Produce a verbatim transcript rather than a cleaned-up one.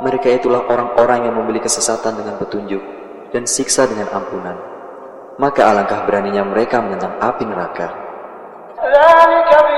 Mereka itulah orang-orang yang membeli kesesatan dengan petunjuk dan siksa dengan ampunan. Maka alangkah beraninya mereka menentang api neraka.